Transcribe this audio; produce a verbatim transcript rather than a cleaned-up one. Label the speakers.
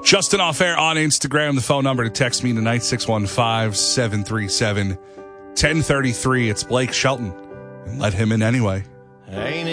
Speaker 1: Justin Off Air on Instagram. The phone number to text me tonight, six one five, seven three seven, one zero three three. It's Blake Shelton. And let him in anyway.
Speaker 2: Ain't